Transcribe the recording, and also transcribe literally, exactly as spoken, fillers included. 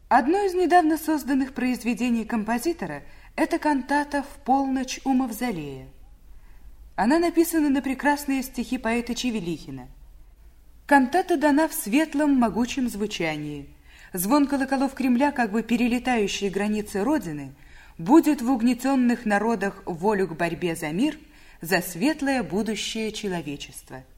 Одно из недавно созданных произведений композитора – это кантата «В полночь у Мавзолея». Она написана на прекрасные стихи поэта Чевелихина. Кантата дана в светлом, могучем звучании. Звон колоколов Кремля, как бы перелетающие границы Родины, будет в угнетенных народах волю к борьбе за мир, за светлое будущее человечества.